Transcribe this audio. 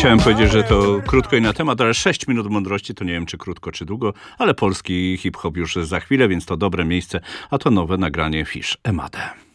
Chciałem powiedzieć, że to krótko i na temat, ale 6 minut mądrości to nie wiem, czy krótko, czy długo, ale polski hip-hop już za chwilę, więc to dobre miejsce, a to nowe nagranie Fish Emade.